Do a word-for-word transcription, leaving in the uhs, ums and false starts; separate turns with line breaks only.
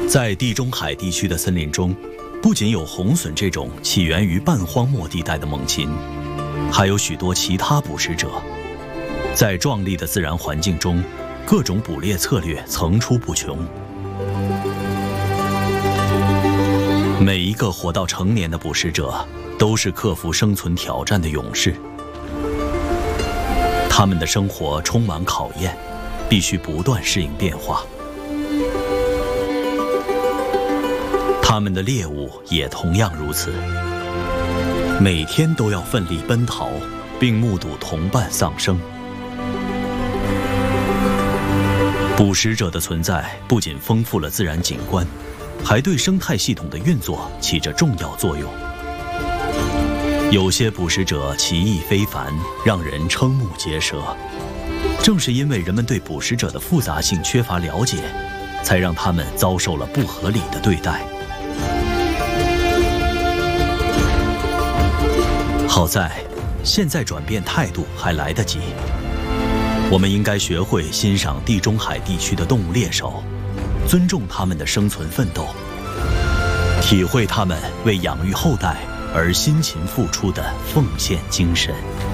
在地中海地区的森林中，不仅有红隼这种起源于半荒漠地带的猛禽，还有许多其他捕食者。在壮丽的自然环境中，各种捕猎策略层出不穷。每一个活到成年的捕食者，都是克服生存挑战的勇士。他们的生活充满考验，必须不断适应变化。他们的猎物也同样如此，每天都要奋力奔逃，并目睹同伴丧生。捕食者的存在不仅丰富了自然景观，还对生态系统的运作起着重要作用。有些捕食者奇异非凡，让人瞠目结舌。正是因为人们对捕食者的复杂性缺乏了解，才让他们遭受了不合理的对待。好在，现在转变态度还来得及。我们应该学会欣赏地中海地区的动物猎手，尊重他们的生存奋斗，体会他们为养育后代而辛勤付出的奉献精神。